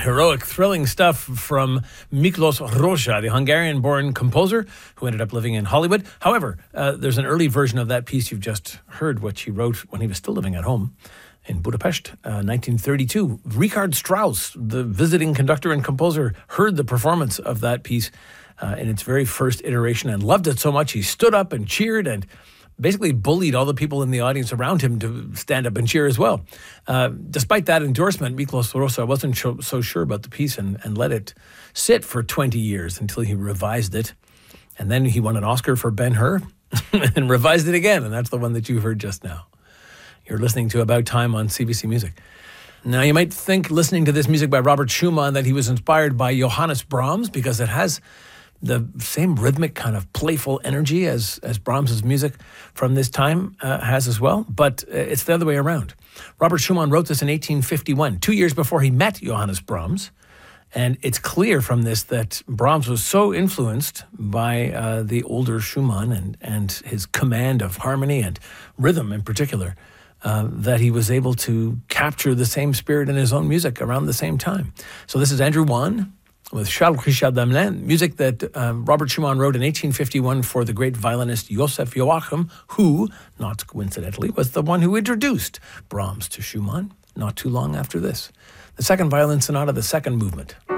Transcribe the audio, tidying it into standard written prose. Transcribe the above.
heroic, thrilling stuff from Miklos Rozsa, the Hungarian-born composer who ended up living in Hollywood. However, there's an early version of that piece you've just heard, which he wrote when he was still living at home in Budapest, 1932. Richard Strauss, the visiting conductor and composer, heard the performance of that piece in its very first iteration and loved it so much he stood up and cheered and basically bullied all the people in the audience around him to stand up and cheer as well. Despite that endorsement, Miklos Rozsa wasn't so sure about the piece and let it sit for 20 years until he revised it. And then he won an Oscar for Ben-Hur and revised it again, and that's the one that you heard just now. You're listening to About Time on CBC Music. Now, you might think, listening to this music by Robert Schumann, that he was inspired by Johannes Brahms because it has the same rhythmic kind of playful energy as Brahms's music from this time has as well, but it's the other way around. Robert Schumann wrote this in 1851, 2 years before he met Johannes Brahms, and it's clear from this that Brahms was so influenced by the older Schumann and his command of harmony and rhythm in particular, that he was able to capture the same spirit in his own music around the same time. So this is Andrew Wan with Charles Richard Hamelin, music that Robert Schumann wrote in 1851 for the great violinist Joseph Joachim, who, not coincidentally, was the one who introduced Brahms to Schumann not too long after this. The second violin sonata, the second movement.